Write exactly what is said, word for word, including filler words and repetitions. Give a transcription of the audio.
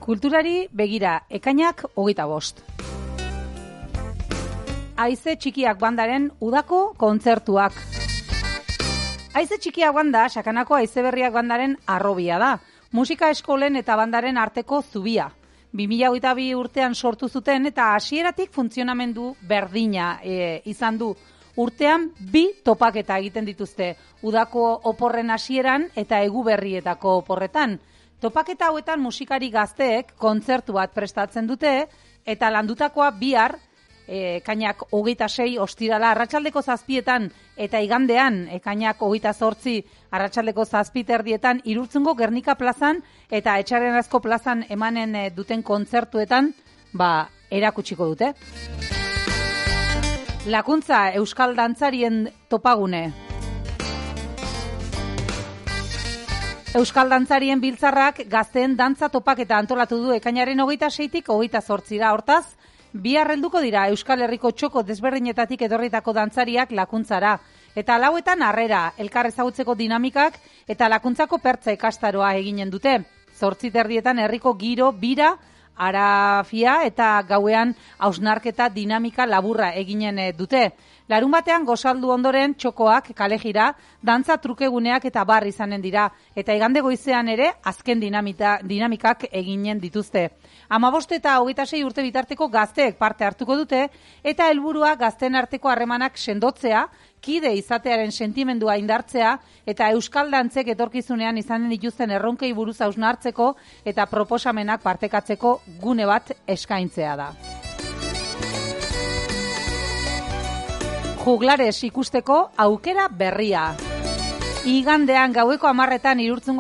Kulturari begira, ekainak hogeita bost. Haize Txikiak bandaren udako kontzertuak. Haize Txikiak banda, Sakanako Haize Berriak bandaren arrobia da. Musika eskolen eta bandaren arteko zubia. bi mila hogeita bi urtean sortu zuten eta hasieratik funtzionamendu berdina e, izan du. Urtean bi topaketa egiten dituzte. Udako oporren hasieran eta eguberrietako oporretan. Topaketa hauetan musikari gazteek kontzertu bat prestatzen dute eta landutakoa bihar ekainak hogeita sei ostirala arratsaldeko zazpietan eta igandean ekainak hogeita zortzi arratsaldeko zazpiterdietan Irurtzungo Gernika plazan eta Etxarrenazko plazan emanen duten kontzertuetan ba, erakutsiko dute. Lakuntza Euskal Dantzarien topagune. Euskal Dantzarien biltzarrak gazteen dantza topaketa antolatu du ekainaren hogeita seitik hogeita zortzira. Hortaz, bihar helduko dira Euskal Herriko txoko desberdinetatik edorritako dantzariak lakuntzara. Eta lauetan harrera, elkar ezagutzeko dinamikak eta lakuntzako pertza ikastaroa eginen dute. Zortzi terdietan herriko giro, bira, arafia eta gauean hausnarketa dinamika laburra eginen dute. Larun batean gozaldu ondoren txokoak, kalejira, dantza trukeguneak eta bar izanen dira. Eta igande goizean ere azken dinamita, dinamikak eginen dituzte. Hamabost eta hogeita sei urte bitarteko gazteek parte hartuko dute eta helburua gazteen arteko harremanak sendotzea, kide izatearen sentimendua indartzea eta euskal dantzek etorkizunean izanen dituzten erronkei buruz hausnartzeko eta proposamenak partekatzeko gune bat eskaintzea da. Juglares ikusteko aukera berria. Igandean gaueko hamarretan Irurtzungo